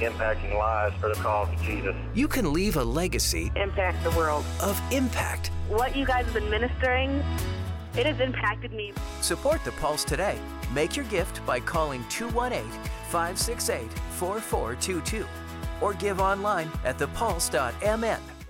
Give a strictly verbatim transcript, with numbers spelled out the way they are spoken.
impacting lives for the cause of Jesus. You can leave a legacy Impact the world. of impact. What you guys have been ministering, it has impacted me. Support The Pulse today. Make your gift by calling two one eight, five six eight, four four two two or give online at the pulse dot m n.